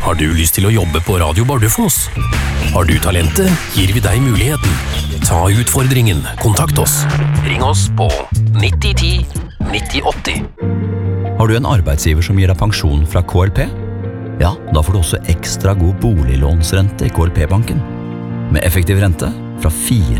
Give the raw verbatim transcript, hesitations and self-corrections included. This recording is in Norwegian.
Har du lyst til å jobbe på Radio Bardufoss? Har du talentet, gir vi deg muligheten. Ta utfordringen, kontakt oss. Ring oss på nitti ti nitti åtti. Har du en arbeidsgiver som gir deg pensjon fra K L P? Ja, da får du også ekstra god boliglånsrente i K L P-banken. Med effektiv rente fra fire